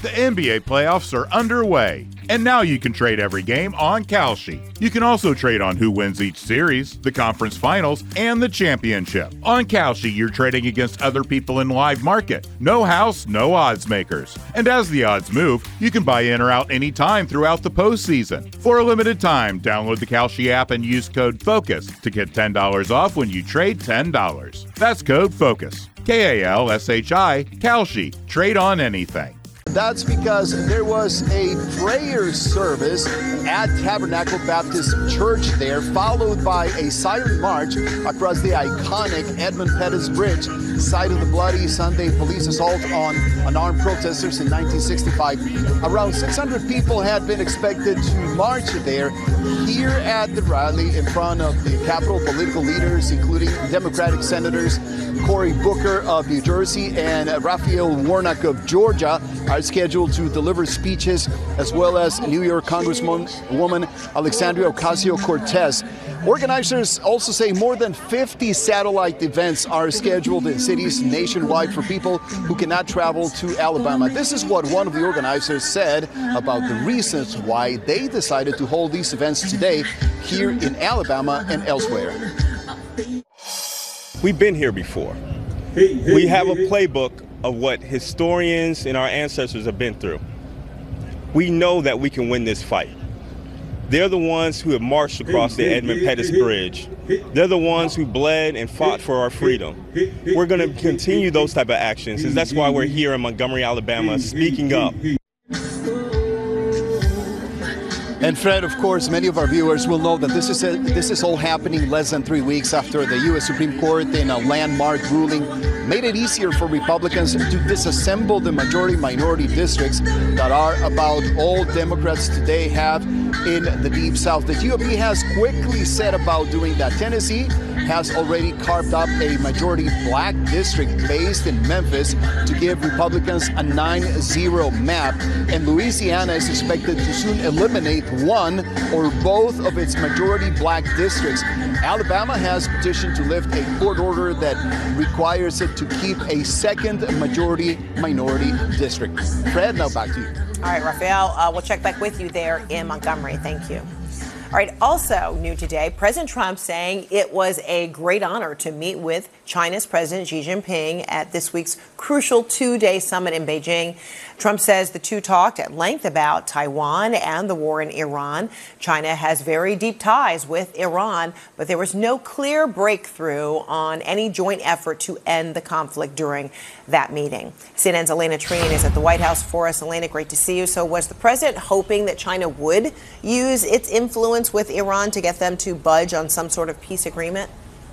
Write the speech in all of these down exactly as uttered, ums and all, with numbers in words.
The N B A playoffs are underway, and now you can trade every game on Kalshi. You can also trade on who wins each series, the conference finals, and the championship. On Kalshi, you're trading against other people in live market. No house, no odds makers. And as the odds move, you can buy in or out anytime throughout the postseason. For a limited time, download the Kalshi app and use code FOCUS to get ten dollars off when you trade ten dollars. That's code FOCUS. K A L S H I, Kalshi. Trade on anything. That's because there was a prayer service at Tabernacle Baptist Church there, followed by a silent march across the iconic Edmund Pettus Bridge, site of the bloody Sunday police assault on unarmed protesters in nineteen sixty-five. Around six hundred people had been expected to march there. Here at the rally in front of the Capitol, political leaders, including Democratic Senators Cory Booker of New Jersey and Raphael Warnock of Georgia, are scheduled to deliver speeches, as well as New York Congresswoman Alexandria Ocasio-Cortez. Organizers also say more than fifty satellite events are scheduled in cities nationwide for people who cannot travel to Alabama. This is what one of the organizers said about the reasons why they decided to hold these events today here in Alabama and elsewhere. We've been here before. We have a playbook of what historians and our ancestors have been through. We know that we can win this fight. They're the ones who have marched across the Edmund Pettus Bridge. They're the ones who bled and fought for our freedom. We're going to continue those type of actions, and that's why we're here in Montgomery, Alabama, speaking up. And Fred, of course, many of our viewers will know that this is a, this is all happening less than three weeks after the U S Supreme Court, in a landmark ruling, made it easier for Republicans to disassemble the majority-minority districts that are about all Democrats today have in the Deep South. The G O P has quickly set about doing that. Tennessee has already carved up a majority black district based in Memphis to give Republicans a nine zero map. And Louisiana is expected to soon eliminate one or both of its majority black districts. Alabama has petitioned to lift a court order that requires it to keep a second majority minority district. Fred, now back to you. All right, Raphael, uh, we'll check back with you there in Montgomery. Thank you. All right, also new today, President Trump saying it was a great honor to meet with China's President Xi Jinping at this week's crucial two-day summit in Beijing. Trump says the two talked at length about Taiwan and the war in Iran. China has very deep ties with Iran, but there was no clear breakthrough on any joint effort to end the conflict during that meeting. C N N's Elena Treen is at the White House for us. Elena, great to see you. So was the president hoping that China would use its influence with Iran to get them to budge on some sort of peace agreement?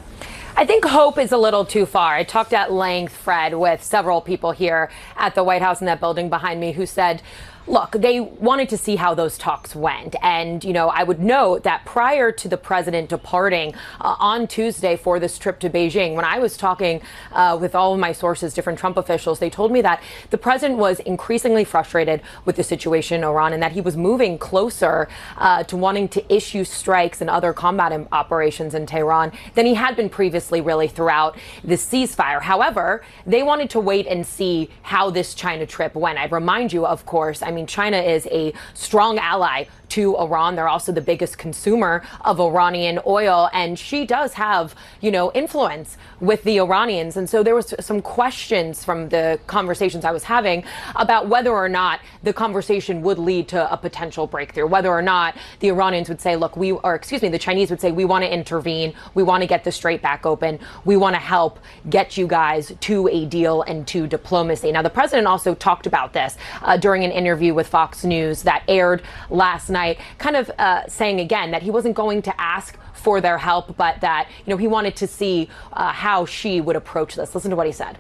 I think hope is a little too far. I talked at length, Fred, with several people here at the White House in that building behind me who said, look, they wanted to see how those talks went. And, you know, I would note that prior to the president departing uh, on Tuesday for this trip to Beijing, when I was talking uh, with all of my sources, different Trump officials, they told me that the president was increasingly frustrated with the situation in Iran and that he was moving closer uh, to wanting to issue strikes and other combat operations in Tehran than he had been previously, really, throughout the ceasefire. However, they wanted to wait and see how this China trip went. I remind you, of course, I mean, China is a strong ally to Iran. They're also the biggest consumer of Iranian oil, and she does have, you know, influence with the Iranians. And so there was some questions from the conversations I was having about whether or not the conversation would lead to a potential breakthrough, whether or not the Iranians would say, look, we, or excuse me, the Chinese would say, we want to intervene. We want to get the Strait back open. We want to help get you guys to a deal and to diplomacy. Now, the president also talked about this uh, during an interview with Fox News that aired last night, kind of uh, saying again that he wasn't going to ask for their help, but that, you know, he wanted to see uh, how Xi would approach this. Listen to what he said.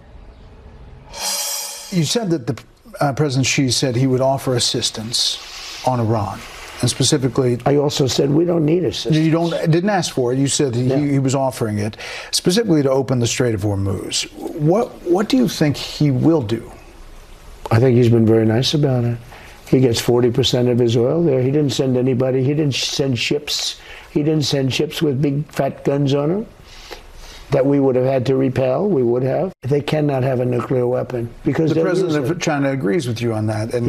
You said that the uh, President Xi said he would offer assistance on Iran. And specifically, I also said we don't need assistance. You don't didn't ask for it. You said he, yeah. he was offering it specifically to open the Strait of Hormuz. What what do you think he will do? I think he's been very nice about it. He gets forty percent of his oil there. He didn't send anybody. He didn't send ships. He didn't send ships with big fat guns on them that we would have had to repel. We would have. They cannot have a nuclear weapon because the president of China agrees with you on that. And